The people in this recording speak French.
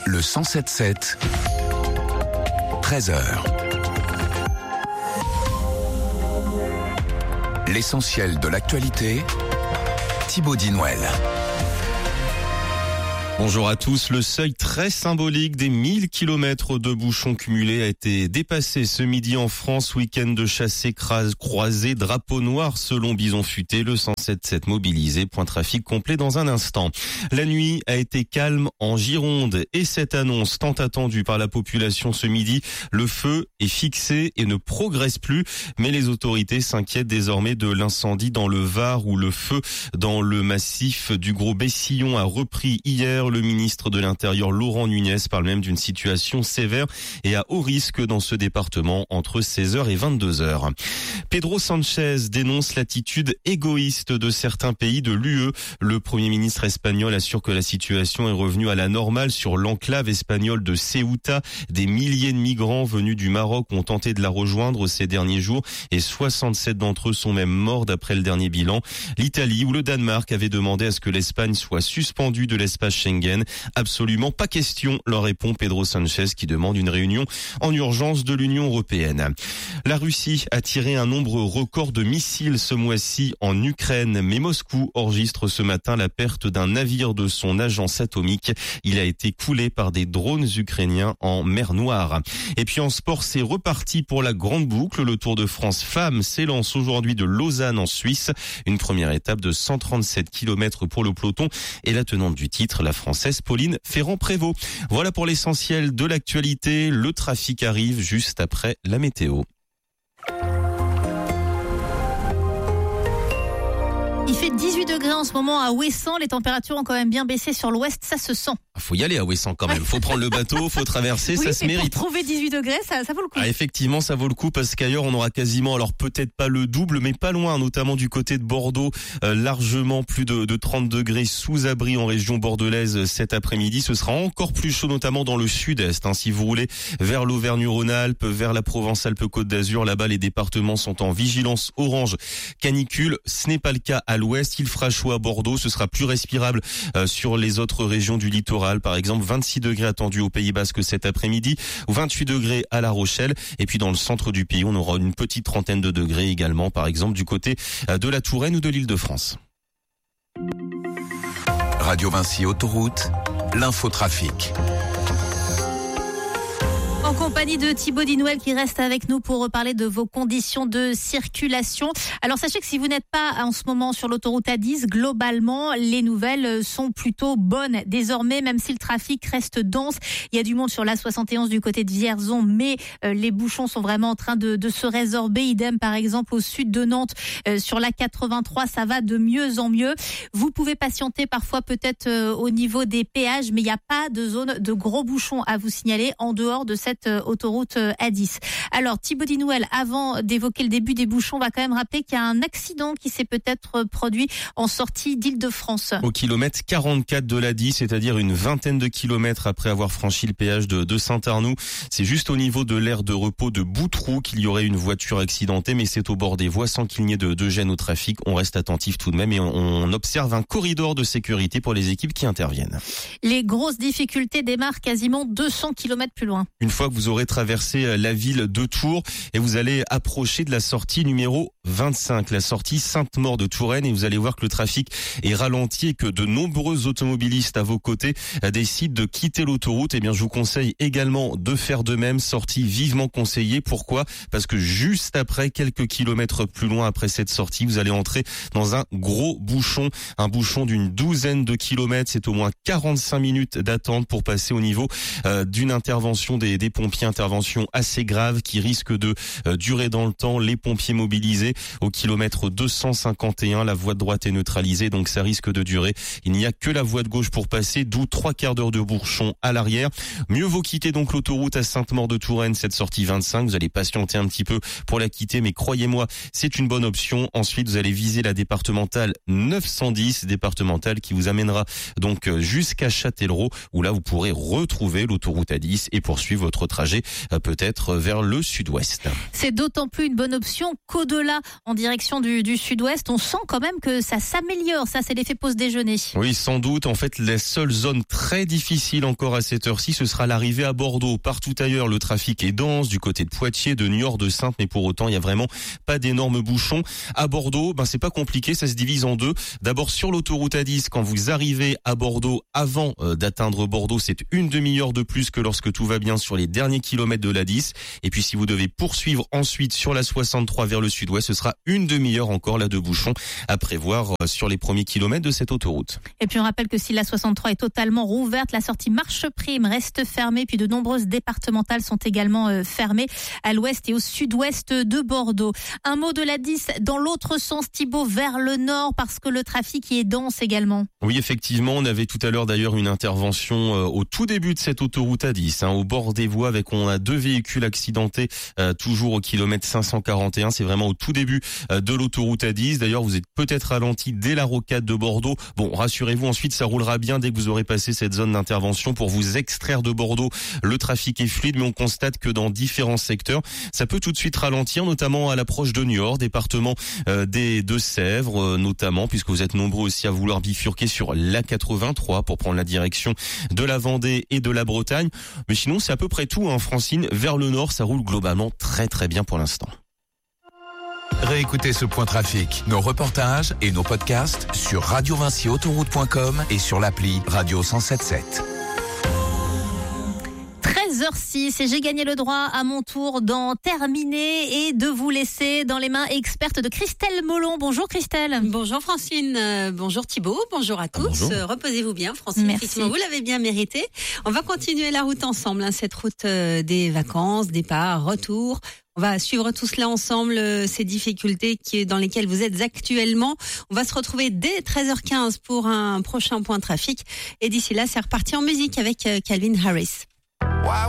Le 107.7, 13h. L'essentiel de l'actualité, Thibaut Dinouel. Bonjour à tous. Le seuil très symbolique des 1000 km de bouchons cumulés a été dépassé ce midi en France. Week-end de chassés croisés, drapeau noir selon Bison Futé. Le 107.7 mobilisé. Point trafic complet dans un instant. La nuit a été calme en Gironde et cette annonce tant attendue par la population ce midi. Le feu est fixé et ne progresse plus. Mais les autorités s'inquiètent désormais de l'incendie dans le Var où le feu dans le massif du Gros Bessillon a repris hier. Le ministre de l'Intérieur, Laurent Nunez, parle même d'une situation sévère et à haut risque dans ce département entre 16h et 22h. Pedro Sanchez dénonce l'attitude égoïste de certains pays de l'UE. Le Premier ministre espagnol assure que la situation est revenue à la normale sur l'enclave espagnole de Ceuta. Des milliers de migrants venus du Maroc ont tenté de la rejoindre ces derniers jours et 67 d'entre eux sont même morts d'après le dernier bilan. L'Italie ou le Danemark avaient demandé à ce que l'Espagne soit suspendue de l'espace Schengen. Absolument pas question, leur répond Pedro Sanchez qui demande une réunion en urgence de l'Union européenne. La Russie a tiré un nombre record de missiles ce mois-ci en Ukraine, mais Moscou enregistre ce matin la perte d'un navire de son agence atomique. Il a été coulé par des drones ukrainiens en mer Noire. Et puis en sport, c'est reparti pour la grande boucle. Le Tour de France Femmes s'élance aujourd'hui de Lausanne en Suisse. Une première étape de 137 km pour le peloton et la tenante du titre, la Française Pauline Ferrand-Prévot. Voilà pour l'essentiel de l'actualité. Le trafic arrive juste après la météo. Il fait 18 degrés en ce moment à Ouessant. Les températures ont quand même bien baissé sur l'ouest, ça se sent. Faut y aller à Ouessant quand même. Faut prendre le bateau, faut traverser, oui, ça se mérite. Pour trouver 18 degrés, ça vaut le coup. Ah, effectivement, ça vaut le coup parce qu'ailleurs on aura quasiment, alors peut-être pas le double, mais pas loin, notamment du côté de Bordeaux, largement plus de 30 degrés sous abri en région bordelaise cet après-midi. Ce sera encore plus chaud, notamment dans le sud-est. Si vous roulez vers l'Auvergne-Rhône-Alpes, vers la Provence-Alpes-Côte d'Azur, là-bas les départements sont en vigilance orange canicule. Ce n'est pas le cas à l'ouest. Il fera chaud à Bordeaux, ce sera plus respirable sur les autres régions du littoral. Par exemple, 26 degrés attendus au Pays Basque cet après-midi, 28 degrés à La Rochelle. Et puis dans le centre du pays, on aura une petite trentaine de degrés également, par exemple du côté de la Touraine ou de l'Île-de-France. Radio Vinci Autoroute, l'infotrafic. En compagnie de Thibaut Dinouel qui reste avec nous pour reparler de vos conditions de circulation. Alors sachez que si vous n'êtes pas en ce moment sur l'autoroute A10, globalement les nouvelles sont plutôt bonnes. Désormais, même si le trafic reste dense, il y a du monde sur l'A71 du côté de Vierzon, mais les bouchons sont vraiment en train de se résorber. Idem par exemple au sud de Nantes, sur l'A83, ça va de mieux en mieux. Vous pouvez patienter parfois peut-être au niveau des péages, mais il n'y a pas de zone de gros bouchons à vous signaler en dehors de cette autoroute A10. Alors Thibaut Dinouel, avant d'évoquer le début des bouchons, on va quand même rappeler qu'il y a un accident qui s'est peut-être produit en sortie d'Île-de-France. Au kilomètre 44 de l'A10, c'est-à-dire une vingtaine de kilomètres après avoir franchi le péage de Saint-Arnoux. C'est juste au niveau de l'aire de repos de Boutroux qu'il y aurait une voiture accidentée, mais c'est au bord des voies sans qu'il n'y ait de gêne au trafic. On reste attentif tout de même et on observe un corridor de sécurité pour les équipes qui interviennent. Les grosses difficultés démarrent quasiment 200 km plus loin. Une fois que vous aurez traversé la ville de Tours et vous allez approcher de la sortie numéro 25, la sortie Sainte-Maure de Touraine, et vous allez voir que le trafic est ralenti et que de nombreux automobilistes à vos côtés décident de quitter l'autoroute. Eh bien, je vous conseille également de faire de même, sortie vivement conseillée. Pourquoi ? Parce que juste après, quelques kilomètres plus loin après cette sortie, vous allez entrer dans un gros bouchon, un bouchon d'une douzaine de kilomètres. C'est au moins 45 minutes d'attente pour passer au niveau d'une intervention des pompiers, intervention assez grave qui risque de durer dans le temps. Les pompiers mobilisés au kilomètre 251, la voie de droite est neutralisée, donc ça risque de durer. Il n'y a que la voie de gauche pour passer, d'où 3/4 d'heure de bouchon à l'arrière. Mieux vaut quitter donc l'autoroute à Sainte-Maure de Touraine, cette sortie 25. Vous allez patienter un petit peu pour la quitter, mais croyez-moi, c'est une bonne option. Ensuite, vous allez viser la départementale 910, départementale qui vous amènera donc jusqu'à Châtellerault, où là vous pourrez retrouver l'autoroute A10 et poursuivre votre votre trajet peut-être vers le sud-ouest. C'est d'autant plus une bonne option qu'au-delà, en direction du sud-ouest, on sent quand même que ça s'améliore. Ça, c'est l'effet pause déjeuner. Oui, sans doute. En fait, la seule zone très difficile encore à cette heure-ci, ce sera l'arrivée à Bordeaux. Partout ailleurs, le trafic est dense, du côté de Poitiers, de Niort, de Saintes, mais pour autant, il n'y a vraiment pas d'énormes bouchons. À Bordeaux, c'est pas compliqué, ça se divise en deux. D'abord, sur l'autoroute A10, quand vous arrivez à Bordeaux, avant d'atteindre Bordeaux, c'est une demi-heure de plus que lorsque tout va bien sur les derniers kilomètres de l'A10. Et puis, si vous devez poursuivre ensuite sur la 63 vers le sud-ouest, ce sera une demi-heure encore là de bouchons à prévoir sur les premiers kilomètres de cette autoroute. Et puis, on rappelle que si la 63 est totalement rouverte, la sortie Marche-Prime reste fermée, puis de nombreuses départementales sont également fermées à l'ouest et au sud-ouest de Bordeaux. Un mot de l'A10 dans l'autre sens, Thibaut, vers le nord, parce que le trafic y est dense également. Oui, effectivement, on avait tout à l'heure d'ailleurs une intervention au tout début de cette autoroute A10, au bord des voies, on a 2 véhicules accidentés, toujours au kilomètre 541. C'est vraiment au tout début de l'autoroute A10. D'ailleurs, vous êtes peut-être ralenti dès la rocade de Bordeaux. Bon, rassurez-vous, ensuite ça roulera bien dès que vous aurez passé cette zone d'intervention pour vous extraire de Bordeaux. Le trafic est fluide, mais on constate que dans différents secteurs, ça peut tout de suite ralentir, notamment à l'approche de Niort, département des Deux-Sèvres, notamment, puisque vous êtes nombreux aussi à vouloir bifurquer sur l'A83 pour prendre la direction de la Vendée et de la Bretagne. Mais sinon, c'est à peu près tout, Francine. Vers le nord, ça roule globalement très très bien pour l'instant. Réécoutez ce point trafic, nos reportages et nos podcasts sur radiovinciautoroute.com et sur l'appli Radio 107.7. 13h06 et j'ai gagné le droit à mon tour d'en terminer et de vous laisser dans les mains expertes de Christelle Molon. Bonjour Christelle. Bonjour Francine, bonjour Thibaut, bonjour à tous. Bonjour. Reposez-vous bien Francine, merci. Effectivement, vous l'avez bien mérité. On va continuer la route ensemble, cette route des vacances, départ, retour. On va suivre tout cela ensemble, ces difficultés dans lesquelles vous êtes actuellement. On va se retrouver dès 13h15 pour un prochain point trafic. Et d'ici là, c'est reparti en musique avec Calvin Harris.